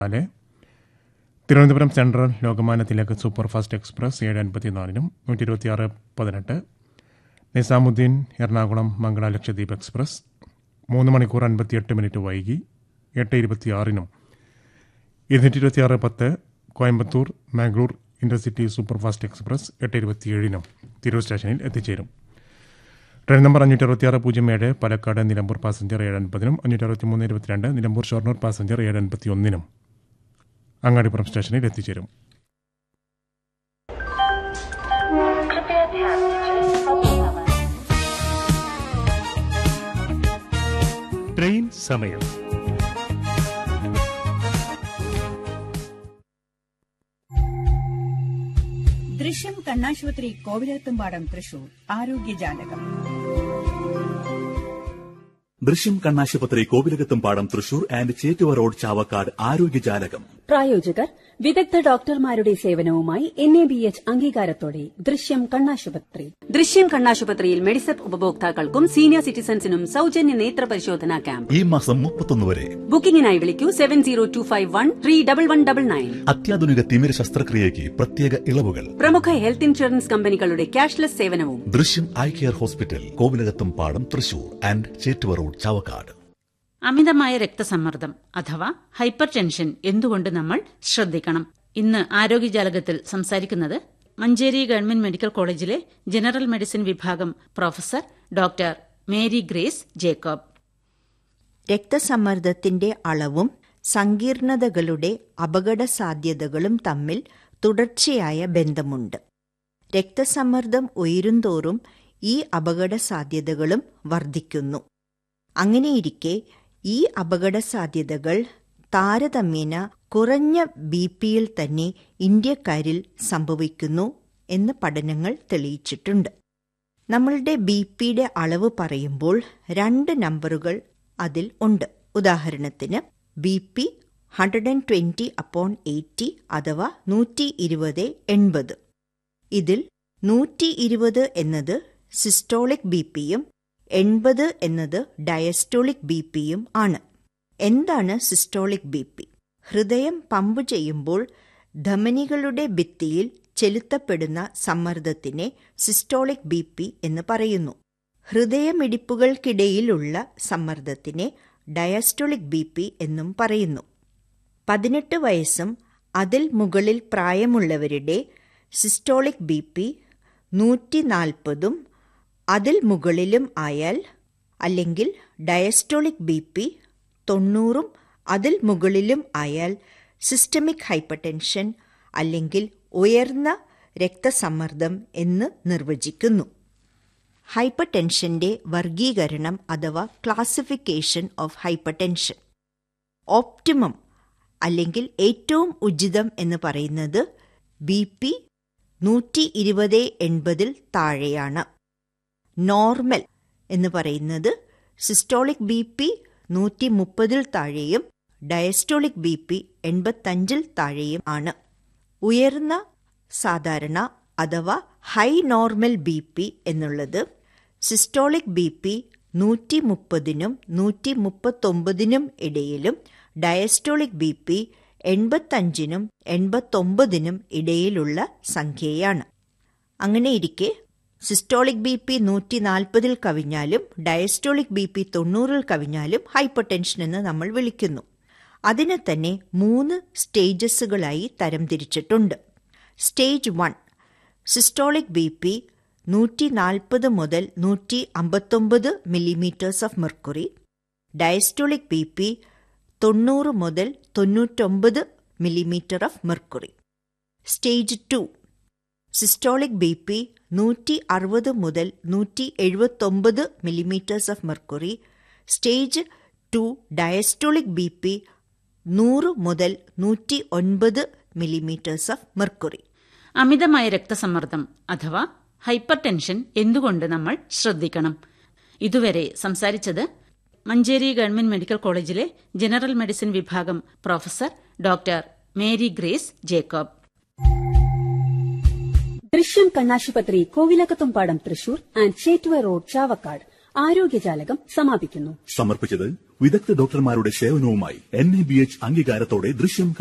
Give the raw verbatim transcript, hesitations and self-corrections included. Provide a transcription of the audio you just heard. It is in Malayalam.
നാല് Thiruvananthapuram central Lokmanya Tilak super fast express ഏഴ് അൻപത്തിനാലിനും നൂറ്റി ഇരുപത്തിയാറ് പതിനെട്ട് നിസാമുദ്ദീൻ എറണാകുളം മംഗള ലക്ഷദ്വീപ് എക്സ്പ്രസ് മൂന്ന് മണിക്കൂർ അൻപത്തിയെട്ട് മിനിറ്റ് വൈകി എട്ട് ഇരുപത്തിയാറിനും ഇരുന്നൂറ്റി ഇരുപത്തിയാറ് പത്ത് Coimbatore Mangalore intercity super fast express എട്ട് ഇരുപത്തിയേഴിനും തിരൂർ സ്റ്റേഷനിൽ എത്തിച്ചേരും. ട്രെയിൻ നമ്പർ അഞ്ഞൂറ്റി അറുപത്തിയാറ് പൂജ്യം ഏഴ് പാലക്കാട് നിലമ്പൂർ പാസഞ്ചർ ഏഴ് അൻപതിനും അഞ്ഞൂറ്റി അറുപത്തി മൂന്ന് ഇരുപത്തിരണ്ട് നിലമ്പൂർ ഷൊർണൂർ പാസഞ്ചർ ഏഴ് അൻപത്തി ഒന്നിനും അങ്ങാടിപ്പുറം സ്റ്റേഷനിൽ എത്തിച്ചേരും. ട്രെയിൻ സമയം. ദൃശ്യം കണ്ണാശുപത്രി കോവിലത്തുംപാടം തൃശൂർ ആരോഗ്യജാലകം. ദൃശ്യം കണ്ണാശുപത്രി കോവിലകത്തുംപാടം തൃശൂർ ആൻഡ് ചേറ്റുവ റോഡ് ചാവക്കാട് ആരോഗ്യജാലകം. പ്രായോജകർ വിദഗ്ധ ഡോക്ടർമാരുടെ സേവനവുമായി എൻ എ ബി എച്ച് അംഗീകാരത്തോടെ ദൃശ്യം കണ്ണാശുപത്രി. ദൃശ്യം കണ്ണാശുപത്രിയിൽ മെഡിസെപ്പ് ഉപഭോക്താക്കൾക്കും സീനിയർ സിറ്റിസൺസിനും സൌജന്യ നേത്ര പരിശോധനാ ക്യാമ്പ് ഈ മാസം മുപ്പത്തൊന്ന് വരെ. ബുക്കിംഗിനായി വിളിക്കൂ seven zero to five one three double one double nine. അത്യാധുനിക തിമിര ശസ്ത്രക്രിയയ്ക്ക് പ്രത്യേക ഇളവുകൾ. പ്രമുഖ ഹെൽത്ത് ഇൻഷുറൻസ് കമ്പനികളുടെ ക്യാഷ്ലെസ് സേവനവും. ദൃശ്യം eye care hospital Kovilakathumpadam Thrissur and Chettuva road Chavakkad. അമിതമായ രക്തസമ്മർദ്ദം അഥവാ ഹൈപ്പർ ടെൻഷൻ എന്തുകൊണ്ട് നമ്മൾ ശ്രദ്ധിക്കണം? ഇന്ന് ആരോഗ്യജാലകത്തിൽ സംസാരിക്കുന്നത് മഞ്ചേരി ഗവൺമെന്റ് മെഡിക്കൽ കോളേജിലെ ജനറൽ മെഡിസിൻ വിഭാഗം professor doctor Mary grace Jacob. രക്തസമ്മർദ്ദത്തിന്റെ അളവും സങ്കീർണതകളുടെ അപകട സാധ്യതകളും തമ്മിൽ തുടർച്ചയായ ബന്ധമുണ്ട്. രക്തസമ്മർദ്ദം ഉയരുന്തോറും ഈ അപകട സാധ്യതകളും വർദ്ധിക്കുന്നു. അങ്ങനെയിരിക്കെ ഈ അപകട സാധ്യതകൾ താരതമ്യേന കുറഞ്ഞ ബി പിയിൽ തന്നെ ഇന്ത്യക്കാരിൽ സംഭവിക്കുന്നു എന്ന് പഠനങ്ങൾ തെളിയിച്ചിട്ടുണ്ട്. നമ്മളുടെ ബി പിയുടെ അളവ് പറയുമ്പോൾ രണ്ട് നമ്പറുകൾ അതിൽ ഉണ്ട്. ഉദാഹരണത്തിന് B P hundred and twenty upon eighty അഥവാ നൂറ്റി ഇരുപത് എൺപത്. ഇതിൽ നൂറ്റി ഇരുപത് എന്നത് സിസ്റ്റോളിക് ബി പിയും എൺപത് എന്നത് ഡയസ്റ്റോളിക് ബി പിയും ആണ്. എന്താണ് സിസ്റ്റോളിക് ബി പി? ഹൃദയം പമ്പ് ചെയ്യുമ്പോൾ ധമനികളുടെ ഭിത്തിയിൽ ചെലുത്തപ്പെടുന്ന സമ്മർദ്ദത്തിനെ സിസ്റ്റോളിക് ബി പി എന്ന് പറയുന്നു. ഹൃദയമിടിപ്പുകൾക്കിടയിലുള്ള സമ്മർദ്ദത്തിനെ ഡയസ്റ്റോളിക് ബി പി എന്നും പറയുന്നു. പതിനെട്ട് വയസ്സും അതിൽ മുകളിൽ പ്രായമുള്ളവരുടെ സിസ്റ്റോളിക് ബി പി നൂറ്റി നാൽപ്പതും അതിൽ മുകളിലും ആയാൽ, അല്ലെങ്കിൽ ഡയസ്റ്റോളിക് ബി പി തൊണ്ണൂറും അതിൽ മുകളിലും ആയാൽ സിസ്റ്റമിക് ഹൈപ്പർടെൻഷൻ അല്ലെങ്കിൽ ഉയർന്ന രക്തസമ്മർദ്ദം എന്ന് നിർവചിക്കുന്നു. ഹൈപ്പർടെൻഷന്റെ വർഗീകരണം അഥവാ ക്ലാസിഫിക്കേഷൻ ഓഫ് ഹൈപ്പർടെൻഷൻ. ഓപ്റ്റിമം അല്ലെങ്കിൽ ഏറ്റവും ഉചിതം എന്ന് പറയുന്നത് ബി പി നൂറ്റി ഇരുപത് എൺപതിൽ താഴെയാണ്. നോർമൽ എന്ന് പറയുന്നത് സിസ്റ്റോളിക് ബി പി നൂറ്റി മുപ്പതിൽ താഴെയും ഡയസ്റ്റോളിക് ബി പി എൺപത്തഞ്ചിൽ താഴെയും ആണ്. ഉയർന്ന സാധാരണ അഥവാ ഹൈ നോർമൽ ബി പി എന്നുള്ളത് സിസ്റ്റോളിക് ബി പി നൂറ്റി മുപ്പതിനും നൂറ്റി മുപ്പത്തൊമ്പതിനും ഇടയിലും ഡയസ്റ്റോളിക് ബി പി എൺപത്തഞ്ചിനും എൺപത്തൊമ്പതിനും ഇടയിലുള്ള സംഖ്യയാണ്. അങ്ങനെയിരിക്കെ സിസ്റ്റോളിക് ബി പി നൂറ്റി നാൽപ്പതിൽ കവിഞ്ഞാലും ഡയസ്റ്റോളിക് ബി പി തൊണ്ണൂറിൽ കവിഞ്ഞാലും ഹൈപ്പർ ടെൻഷൻ എന്ന് നമ്മൾ വിളിക്കുന്നു. അതിനെ തന്നെ മൂന്ന് സ്റ്റേജസുകളായി തരംതിരിച്ചിട്ടുണ്ട്. Stage one systolic B P നൂറ്റി നാൽപ്പത് മുതൽ നൂറ്റി അമ്പത്തൊമ്പത് millimetres of mercury, diastolic B P തൊണ്ണൂറ് മുതൽ തൊണ്ണൂറ്റൊമ്പത് millimetre of mercury. Stage two systolic B P നൂറ്റി അറുപത് മുതൽ നൂറ്റി എഴുപത്തൊമ്പത് millimetres of mercury. Stage two diastolic B P നൂറ് മുതൽ നൂറ്റി ഒൻപത് മില്ലിമീറ്റേഴ്സ് ഓഫ് മെർക്കുറി. അമിതമായ രക്തസമ്മർദ്ദം അഥവാ ഹൈപ്പർ ടെൻഷൻ എന്തുകൊണ്ട് നമ്മൾ ശ്രദ്ധിക്കണം? ഇതുവരെ സംസാരിച്ചത് മഞ്ചേരി ഗവൺമെന്റ് മെഡിക്കൽ കോളേജിലെ ജനറൽ മെഡിസിൻ വിഭാഗം professor doctor Mary grace Jacob. ദൃശ്യം കണ്ണാശുപത്രി കോവിലകത്തുംപാടം തൃശൂർ ആൻഡ് ചേറ്റുവ റോഡ് ചാവക്കാട് ആരോഗ്യജാലകം സമാപിക്കുന്നു. സമർപ്പിച്ചത് വിദഗ്ധ ഡോക്ടർമാരുടെ സേവനവുമായി എൻ എ ബി എച്ച് അംഗീകാരത്തോടെ ദൃശ്യം